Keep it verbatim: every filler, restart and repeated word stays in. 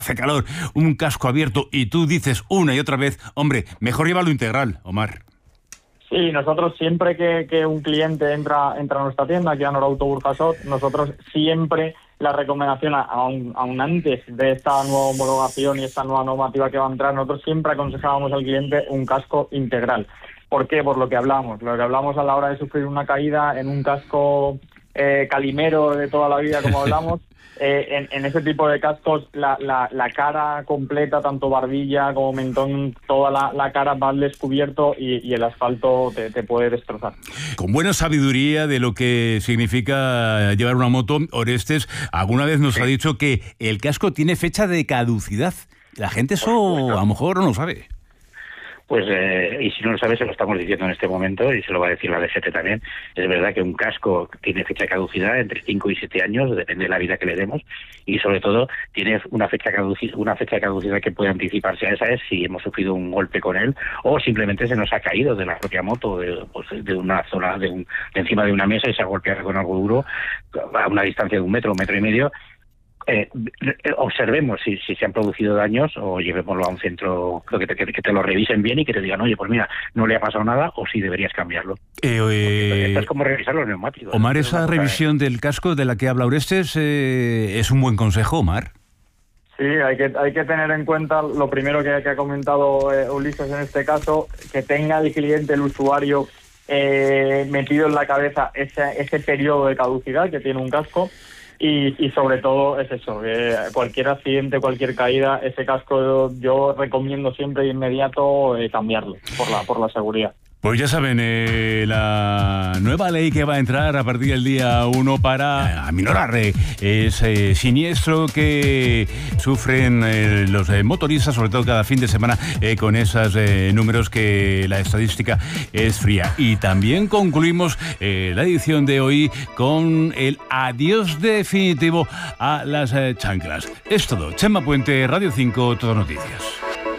hace calor, un casco abierto y tú dices una y otra vez, hombre, mejor llévalo integral, Omar. Sí, nosotros siempre que, que un cliente entra, entra a nuestra tienda, aquí a Norauto Burjasot, nosotros siempre la recomendación, aún, aún antes de esta nueva homologación y esta nueva normativa que va a entrar, nosotros siempre aconsejábamos al cliente un casco integral. ¿Por qué? Por lo que hablamos, lo que hablamos a la hora de sufrir una caída en un casco eh, calimero de toda la vida, como hablamos. Eh, en, en ese tipo de cascos la, la, la cara completa, tanto barbilla como mentón, toda la, la cara va al descubierto y, y el asfalto te, te puede destrozar. Con buena sabiduría de lo que significa llevar una moto, Orestes alguna vez nos sí. ha dicho que el casco tiene fecha de caducidad. La gente eso a lo mejor no lo sabe. Pues, eh, y si no lo sabe, se lo estamos diciendo en este momento y se lo va a decir la D G T también. Es verdad que un casco tiene fecha de caducidad entre cinco y siete años, depende de la vida que le demos, y sobre todo tiene una fecha caducidad, una fecha de caducidad que puede anticiparse a esa es si hemos sufrido un golpe con él o simplemente se nos ha caído de la propia moto, de, pues, de una zona, de, un, de encima de una mesa y se ha golpeado con algo duro a una distancia de un metro, un metro y medio. Eh, observemos si, si se han producido daños o llevémoslo a un centro que te, que te lo revisen bien y que te digan, oye, pues mira, no le ha pasado nada o si deberías cambiarlo. Eh, eh, esto es como revisar los neumáticos. Omar, esa revisión del casco de la que habla Orestes eh, es un buen consejo, Omar. Sí, hay que, hay que tener en cuenta lo primero que, que ha comentado eh, Ulises en este caso, que tenga el cliente, el usuario, eh, metido en la cabeza ese, ese periodo de caducidad que tiene un casco. Y, y sobre todo es eso, que cualquier accidente, cualquier caída, ese casco yo, yo recomiendo siempre de inmediato eh, cambiarlo por la, por la seguridad. Pues ya saben, eh, la nueva ley que va a entrar a partir del día uno para aminorar eh, ese siniestro que sufren eh, los eh, motoristas, sobre todo cada fin de semana, eh, con esos eh, números que la estadística es fría. Y también concluimos eh, la edición de hoy con el adiós definitivo a las eh, chanclas. Es todo. Chema Puente, Radio cinco, Todo Noticias.